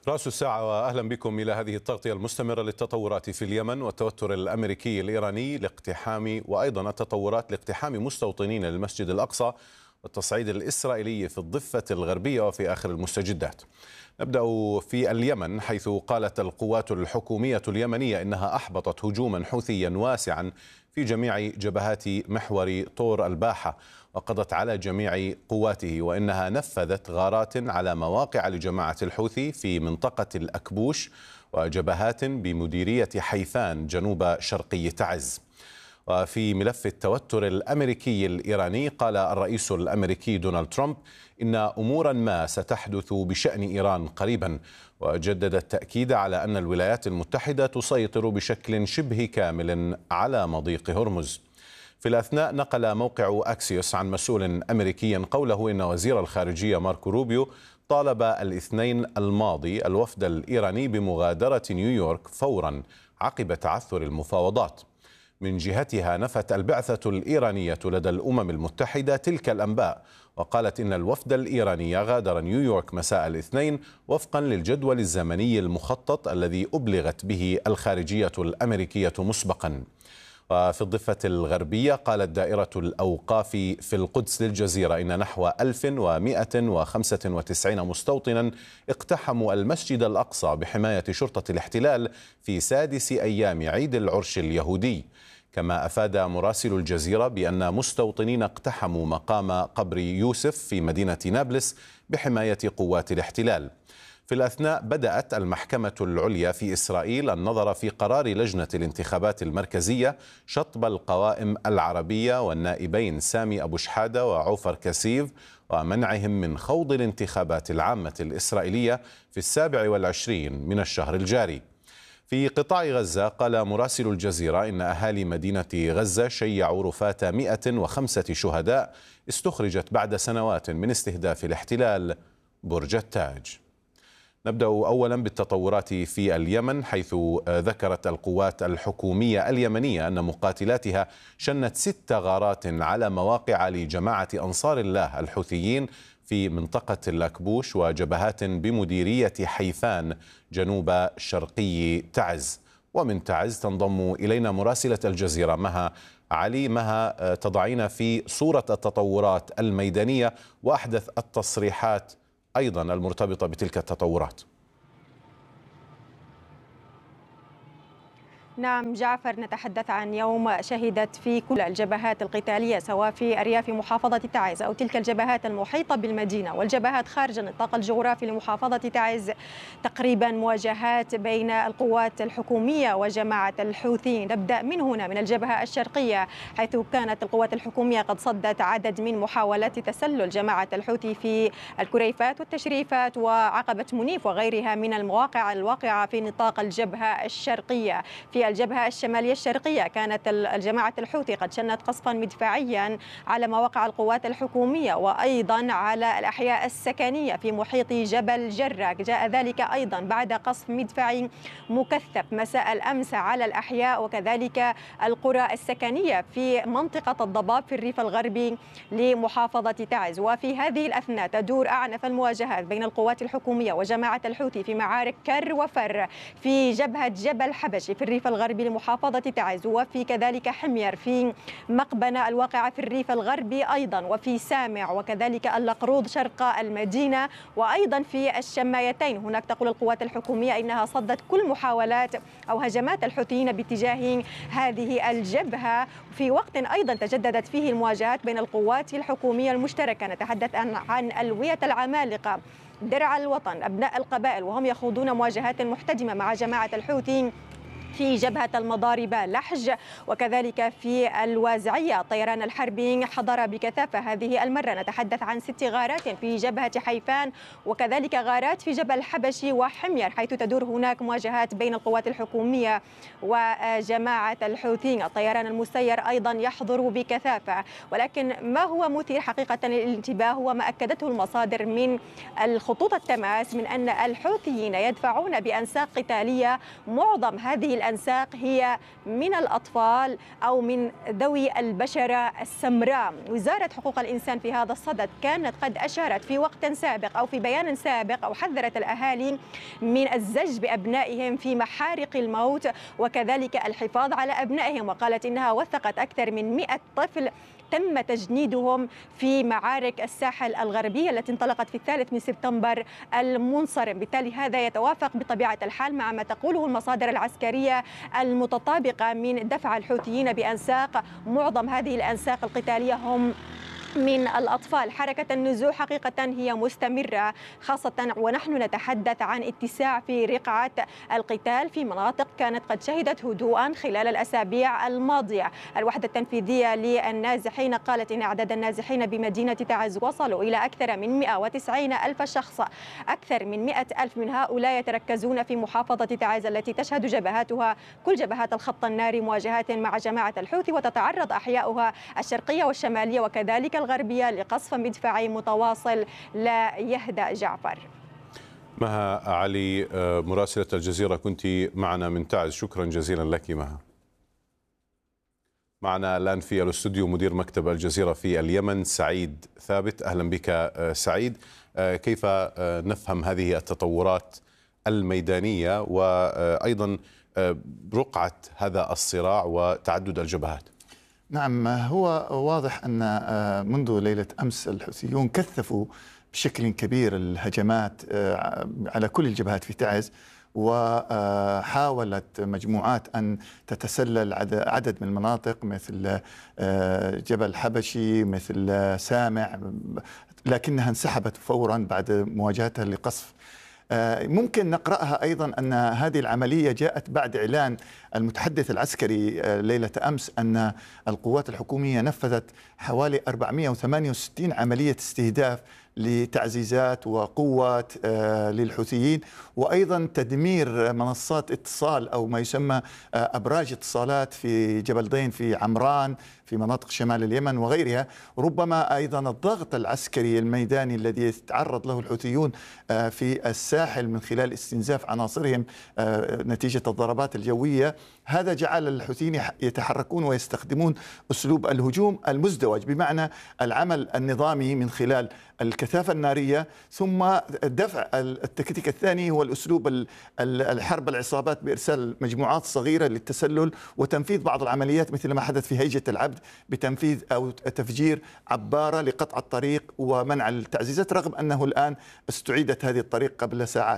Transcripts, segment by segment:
رأس الساعة وأهلا بكم إلى هذه التغطية المستمرة للتطورات في اليمن والتوتر الأمريكي الإيراني لاقتحام وأيضا التطورات لاقتحام مستوطنين للمسجد الأقصى والتصعيد الإسرائيلي في الضفة الغربية وفي آخر المستجدات. نبدأ في اليمن، حيث قالت القوات الحكومية اليمنية إنها أحبطت هجوما حوثيا واسعا في جميع جبهات محور طور الباحة وقضت على جميع قواته، وإنها نفذت غارات على مواقع لجماعة الحوثي في منطقة الأكبوش وجبهات بمديرية حيفان جنوب شرقي تعز. وفي ملف التوتر الأمريكي الإيراني، قال الرئيس الأمريكي دونالد ترامب إن أمورا ما ستحدث بشأن إيران قريبا، وجدد التأكيد على أن الولايات المتحدة تسيطر بشكل شبه كامل على مضيق هرمز. في الأثناء، نقل موقع أكسيوس عن مسؤول أمريكي قوله إن وزير الخارجية ماركو روبيو طالب الاثنين الماضي الوفد الإيراني بمغادرة نيويورك فورا عقب تعثر المفاوضات. من جهتها، نفت البعثة الإيرانية لدى الأمم المتحدة تلك الأنباء، وقالت إن الوفد الإيراني غادر نيويورك مساء الاثنين وفقا للجدول الزمني المخطط الذي أبلغت به الخارجية الأمريكية مسبقا. وفي الضفة الغربية، قالت دائرة الأوقاف في القدس للجزيرة إن نحو 1195 مستوطنا اقتحموا المسجد الأقصى بحماية شرطة الاحتلال في سادس أيام عيد العرش اليهودي. كما أفاد مراسل الجزيرة بأن مستوطنين اقتحموا مقام قبر يوسف في مدينة نابلس بحماية قوات الاحتلال. في الأثناء، بدأت المحكمة العليا في إسرائيل النظر في قرار لجنة الانتخابات المركزية شطب القوائم العربية والنائبين سامي أبو شحادة وعوفر كسيف ومنعهم من خوض الانتخابات العامة الإسرائيلية في 27 من الشهر الجاري. في قطاع غزة، قال مراسل الجزيرة إن أهالي مدينة غزة شيعوا رفات 105 شهداء استخرجت بعد سنوات من استهداف الاحتلال برج التاج. نبدأ أولا بالتطورات في اليمن، حيث ذكرت القوات الحكومية اليمنية أن مقاتلاتها شنت 6 غارات على مواقع لجماعة أنصار الله الحوثيين في منطقة الأكبوش وجبهات بمديرية حيفان جنوب شرقي تعز. ومن تعز تنضم إلينا مراسلة الجزيرة مها علي. مها، تضعين في صورة التطورات الميدانية وأحدث التصريحات أيضا المرتبطة بتلك التطورات. نعم جعفر، نتحدث عن يوم شهدت فيه كل الجبهات القتالية سواء في أرياف محافظة تعز أو تلك الجبهات المحيطة بالمدينة والجبهات خارج النطاق الجغرافي لمحافظة تعز تقريبا مواجهات بين القوات الحكومية وجماعة الحوثيين. نبدأ من هنا من الجبهة الشرقية، حيث كانت القوات الحكومية قد صدت عدد من محاولات تسلل جماعة الحوثي في الكريفات والتشريفات وعقبة منيف وغيرها من المواقع الواقعة في نطاق الجبهة الشرقية. في الجبهة الشمالية الشرقية، كانت الجماعة الحوثي قد شنت قصفا مدفعيا على مواقع القوات الحكومية وأيضا على الأحياء السكنية في محيط جبل جراك. جاء ذلك أيضا بعد قصف مدفعي مكثف مساء الأمس على الأحياء وكذلك القرى السكنية في منطقة الضباب في الريف الغربي لمحافظة تعز. وفي هذه الأثناء تدور أعنف المواجهات بين القوات الحكومية وجماعة الحوثي في معارك كر وفر في جبهة جبل حبشي في الريف الغربي لمحافظة تعز، وفي كذلك حمير في مقبنة الواقعة في الريف الغربي أيضا، وفي سامع وكذلك اللقروض شرق المدينة، وأيضا في الشمايتين. هناك تقول القوات الحكومية إنها صدت كل محاولات أو هجمات الحوثيين باتجاه هذه الجبهة في وقت أيضا تجددت فيه المواجهات بين القوات الحكومية المشتركة. نتحدث عن ألوية العمالقة درع الوطن أبناء القبائل، وهم يخوضون مواجهات محتدمة مع جماعة الحوثي في جبهة المضاربة لحج وكذلك في الوازعية. الطيران الحربي حضر بكثافة هذه المرة. نتحدث عن 6 غارات في جبهة حيفان وكذلك غارات في جبل حبشي وحمير، حيث تدور هناك مواجهات بين القوات الحكومية وجماعة الحوثيين. الطيران المسير أيضا يحضر بكثافة، ولكن ما هو مثير حقيقة للانتباه هو ما أكدته المصادر من الخطوط التماس من أن الحوثيين يدفعون بأنساق قتالية معظم هذه الأنساق هي من الأطفال أو من ذوي البشرة السمراء. وزارة حقوق الإنسان في هذا الصدد كانت قد أشارت في وقت سابق أو في بيان سابق أو حذرت الأهالي من الزج بأبنائهم في محارق الموت وكذلك الحفاظ على أبنائهم، وقالت إنها وثقت أكثر من 100 طفل تم تجنيدهم في معارك الساحل الغربية التي انطلقت في 3 سبتمبر المنصرم. بالتالي هذا يتوافق بطبيعة الحال مع ما تقوله المصادر العسكرية المتطابقة من دفع الحوثيين بأنساق. معظم هذه الأنساق القتالية هم من الأطفال. حركة النزوح حقيقة هي مستمرة، خاصة ونحن نتحدث عن اتساع في رقعة القتال في مناطق كانت قد شهدت هدوءا خلال الأسابيع الماضية. الوحدة التنفيذية للنازحين قالت إن أعداد النازحين بمدينة تعز وصلوا إلى أكثر من 190 ألف شخص. أكثر من 100 ألف من هؤلاء يتركزون في محافظة تعز التي تشهد جبهاتها كل جبهات الخط الناري مواجهات مع جماعة الحوثي، وتتعرض أحياؤها الشرقية والشمالية وكذلك الغربية لقصف مدفعي متواصل. لا يهدأ جعفر. مها علي مراسلة الجزيرة كنت معنا من تعز، شكرا جزيلا لك مها. معنا الآن في الاستوديو مدير مكتب الجزيرة في اليمن سعيد ثابت. أهلا بك سعيد. كيف نفهم هذه التطورات الميدانية وأيضا رقعة هذا الصراع وتعدد الجبهات؟ نعم، هو واضح أن منذ ليلة أمس الحوثيون كثفوا بشكل كبير الهجمات على كل الجبهات في تعز، وحاولت مجموعات أن تتسلل عدد من المناطق مثل جبل حبشي مثل سامع، لكنها انسحبت فورا بعد مواجهتها لقصف. ممكن نقرأها أيضا أن هذه العملية جاءت بعد إعلان المتحدث العسكري ليلة أمس أن القوات الحكومية نفذت حوالي 468 عملية استهداف لتعزيزات وقوات للحوثيين، وأيضا تدمير منصات اتصال أو ما يسمى أبراج اتصالات في جبل ضين في عمران في مناطق شمال اليمن وغيرها. ربما أيضا الضغط العسكري الميداني الذي يتعرض له الحوثيون في الساحل من خلال استنزاف عناصرهم نتيجة الضربات الجوية، هذا جعل الحوثيين يتحركون ويستخدمون أسلوب الهجوم المزدوج، بمعنى العمل النظامي من خلال الكثافة النارية، ثم دفع التكتيك الثاني هو الأسلوب الحرب العصابات بإرسال مجموعات صغيرة للتسلل وتنفيذ بعض العمليات مثل ما حدث في هيجة العبد بتنفيذ أو تفجير عبارة لقطع الطريق ومنع التعزيزات، رغم أنه الآن استعيدت هذه الطريق قبل ساعات.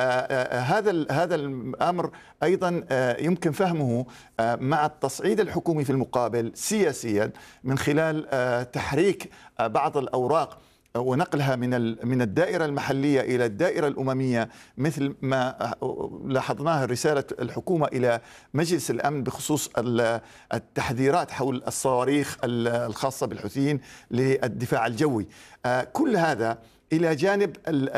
هذا الأمر أيضا يمكن فهمه مع التصعيد الحكومي في المقابل سياسيا من خلال تحريك بعض الأوراق ونقلها من الدائرة المحلية إلى الدائرة الأممية، مثل ما لاحظناه رسالة الحكومة إلى مجلس الأمن بخصوص التحذيرات حول الصواريخ الخاصة بالحوثيين للدفاع الجوي. كل هذا إلى جانب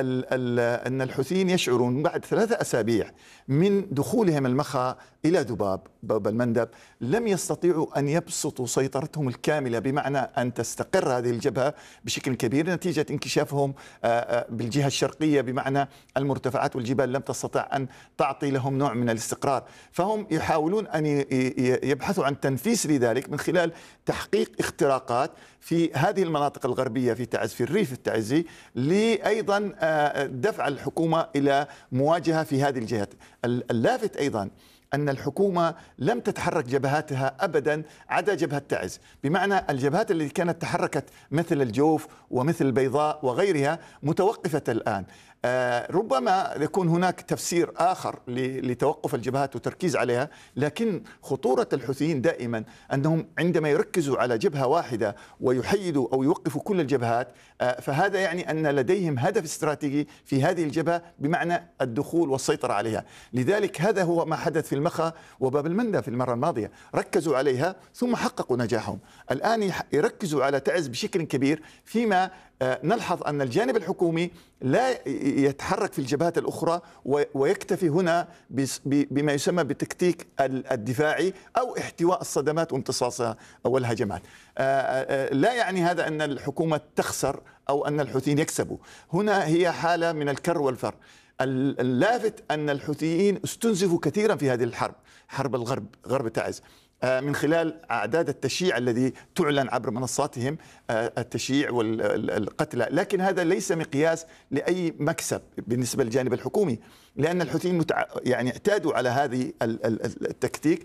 أن الحوثيين يشعرون بعد 3 أسابيع من دخولهم المخا إلى باب المندب لم يستطيعوا أن يبسطوا سيطرتهم الكاملة، بمعنى أن تستقر هذه الجبهة بشكل كبير نتيجة انكشافهم بالجهة الشرقية، بمعنى المرتفعات والجبال لم تستطع أن تعطي لهم نوع من الاستقرار. فهم يحاولون أن يبحثوا عن تنفيس لذلك من خلال تحقيق اختراقات في هذه المناطق الغربية في تعز في الريف التعزي، لأيضا دفع الحكومة إلى مواجهة في هذه الجهات. اللافت أيضا أن الحكومة لم تتحرك جبهاتها أبدا عدا جبهة تعز، بمعنى الجبهات التي كانت تحركت مثل الجوف ومثل البيضاء وغيرها متوقفة الآن. ربما يكون هناك تفسير آخر لتوقف الجبهات وتركيز عليها، لكن خطورة الحوثيين دائما أنهم عندما يركزوا على جبهة واحدة ويحيدوا أو يوقفوا كل الجبهات، فهذا يعني أن لديهم هدف استراتيجي في هذه الجبهة، بمعنى الدخول والسيطرة عليها. لذلك هذا هو ما حدث في المخا وباب المندب في المرة الماضية، ركزوا عليها ثم حققوا نجاحهم. الآن يركزوا على تعز بشكل كبير، فيما نلحظ أن الجانب الحكومي لا يتحرك في الجبهات الأخرى ويكتفي هنا بما يسمى بالتكتيك الدفاعي أو احتواء الصدمات وامتصاصها أو الهجمات. لا يعني هذا أن الحكومة تخسر أو أن الحوثيين يكسبوا، هنا هي حالة من الكر والفر. اللافت أن الحوثيين استنزفوا كثيرا في هذه الحرب، حرب غرب تعز، من خلال أعداد التشييع الذي تعلن عبر منصاتهم، التشييع والقتلى، لكن هذا ليس مقياس لأي مكسب بالنسبة للجانب الحكومي، لأن الحوثيين يعني اعتادوا على هذه التكتيك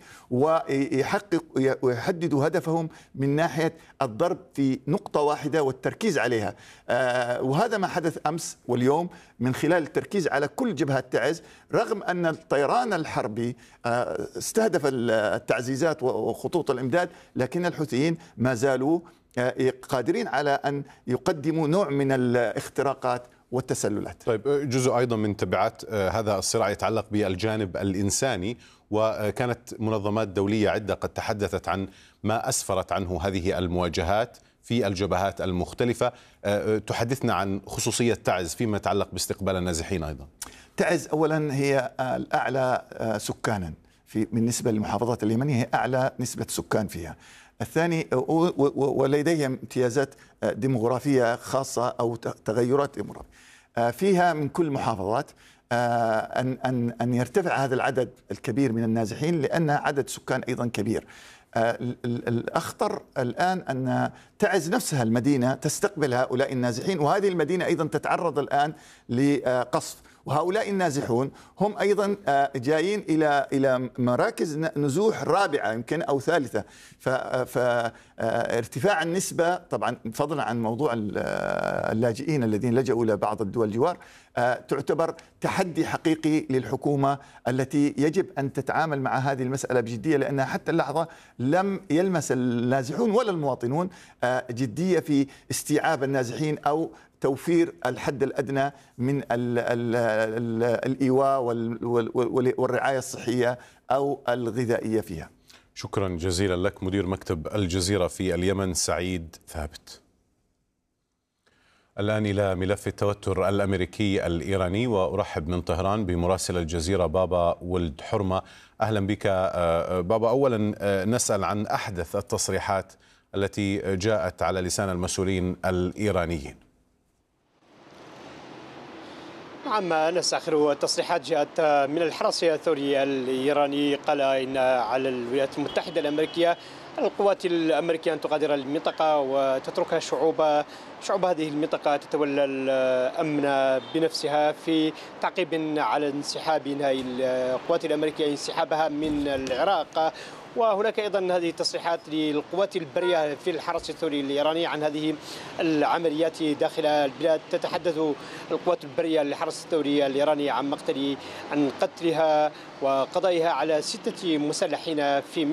ويحددوا هدفهم من ناحية الضرب في نقطة واحدة والتركيز عليها. وهذا ما حدث أمس واليوم من خلال التركيز على كل جبهات تعز، رغم أن الطيران الحربي استهدف التعزيزات وخطوط الإمداد، لكن الحوثيين ما زالوا قادرين على أن يقدموا نوع من الاختراقات والتسللات. طيب، جزء أيضا من تبعات هذا الصراع يتعلق بالجانب الإنساني، وكانت منظمات دولية عدة قد تحدثت عن ما أسفرت عنه هذه المواجهات في الجبهات المختلفة. تحدثنا عن خصوصية تعز فيما يتعلق باستقبال النازحين. أيضا تعز أولا هي الأعلى سكانا بالنسبة للمحافظات اليمنية، هي أعلى نسبة سكان فيها. الثاني ولديها امتيازات ديموغرافية خاصة أو تغيرات ديموغرافية فيها من كل محافظات، أن يرتفع هذا العدد الكبير من النازحين لأن عدد سكان أيضا كبير. الأخطر الآن أن تعز نفسها المدينة تستقبل هؤلاء النازحين، وهذه المدينة أيضا تتعرض الآن لقصف، وهؤلاء النازحون هم أيضا جايين إلى مراكز نزوح رابعة يمكن أو ثالثة، فارتفاع النسبة طبعا فضلا عن موضوع اللاجئين الذين لجأوا إلى بعض الدول الجوار تعتبر تحدي حقيقي للحكومة التي يجب أن تتعامل مع هذه المسألة بجدية، لأنها حتى اللحظة لم يلمس النازحون ولا المواطنون جدية في استيعاب النازحين أو توفير الحد الأدنى من الإيواء والرعاية الصحية أو الغذائية فيها. شكرا جزيلا لك مدير مكتب الجزيرة في اليمن سعيد ثابت. الآن إلى ملف التوتر الأمريكي الإيراني، وأرحب من طهران بمراسل الجزيرة بابا ولد حرمة. أهلا بك بابا. أولا نسأل عن أحدث التصريحات التي جاءت على لسان المسؤولين الإيرانيين. نعم، أنس، آخر التصريحات جاءت من الحرس الثوري الإيراني، قال إن على الولايات المتحدة الأمريكية القوات الأمريكية أن تغادر المنطقة وتترك شعوب هذه المنطقة تتولى الأمن بنفسها، في تعقيب على انسحاب نهائي القوات الأمريكية انسحابها من العراق. وهناك أيضا هذه التصريحات للقوات البرية في الحرس الثوري الإيراني عن هذه العمليات داخل البلاد. تتحدث القوات البرية للحرس الثوري الإيراني عن قتلها وقضائها على 6 مسلحين في